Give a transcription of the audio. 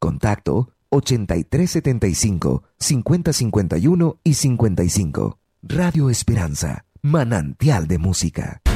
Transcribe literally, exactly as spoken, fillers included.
contacto ochenta y tres setenta y cinco, cincuenta cincuenta y uno y cincuenta y cinco. Radio Esperanza, manantial de música.